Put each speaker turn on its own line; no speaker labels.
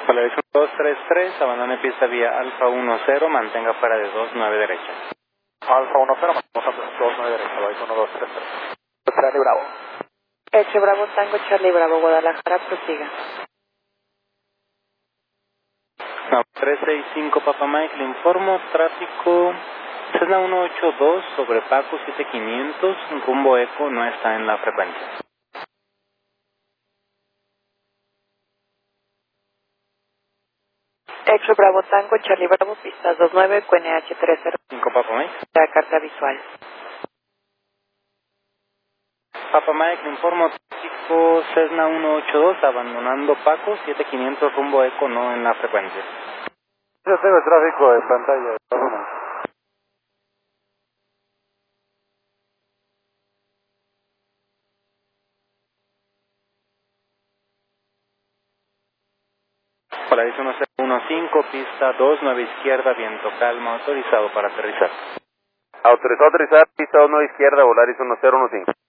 Polaris 1233, abandone pista vía Alfa 10, mantenga fuera de 29 derecha.
Alfa 10, mantenga 29 derecha, Polaris 1233. Charlie Bravo.
H Bravo Tango, Charlie Bravo, Guadalajara, prosiga.
No, 365 Papa Mike, le informo, tráfico Cessna 182 sobre Paco 7500, rumbo eco, no está en la frecuencia.
H Bravo Tango, Charlie Bravo, pista 29, QNH
5 Papa Mike.
La carta visual.
Papa Mike, le informo, tráfico Cessna 182, abandonando Paco 7500, rumbo eco, no en la frecuencia.
Yo tengo el tráfico en pantalla.
Polaris 1015, pista 29 izquierda, viento calma, autorizado para aterrizar.
Autorizado a aterrizar, pista 1 izquierda, Volaris 1015.